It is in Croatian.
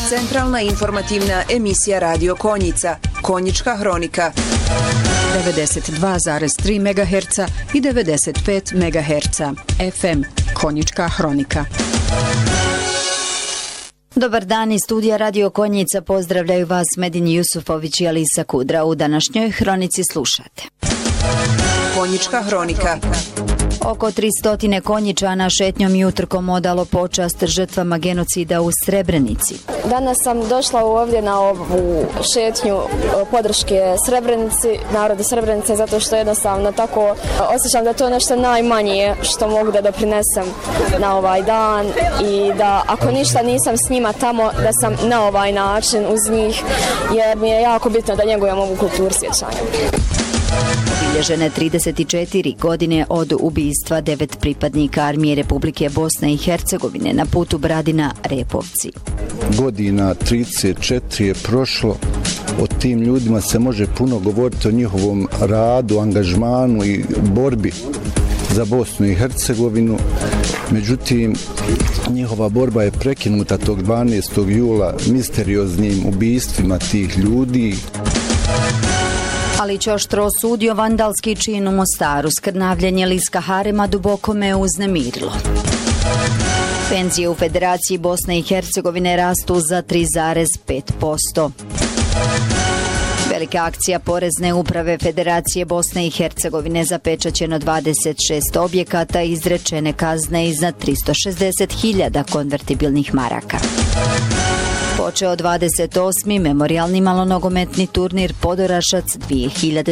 Centralna informativna emisija Radio Konjica, Konjička hronika. 92,3 MHz i 95 MHz. FM, Konjička hronika. Dobar dan, iz studija Radio Konjica pozdravljaju vas Medin Jusufović i Alisa Kudra. U današnjoj hronici slušate. Konjička hronika. Oko 300 Konjičana šetnjom i utrkom odalo počast žrtvama genocida u Srebrenici. Danas sam došla ovdje na ovu šetnju podrške Srebrenici, narodu Srebrenice, zato što jednostavno tako osjećam da to je nešto najmanje što mogu da doprinesem na ovaj dan i da ako ništa nisam s njima tamo, da sam na ovaj način uz njih, jer mi je jako bitno da njegujem ovu kulturu sjećanja. Obilježene 34 godine od ubijstva 9 pripadnika Armije Republike Bosne i Hercegovine na putu Bradina-Repovci. Godina 34 je prošlo, o tim ljudima se može puno govoriti, o njihovom radu, angažmanu i borbi za Bosnu i Hercegovinu. Međutim, njihova borba je prekinuta tog 12. jula misterioznim ubijstvima tih ljudi. Ali Ćoštro osudio vandalski čin u Mostaru. Skrnavljenje liska harema duboko me uznemirilo. Penzije u Federaciji Bosne i Hercegovine rastu za 3,5%. Velika akcija Porezne uprave Federacije Bosne i Hercegovine, zapečaćeno 26 objekata, izrečene kazne iznad 360.000 konvertibilnih maraka. Počeo 28. memorijalni malonogometni turnir Podorašac 2000.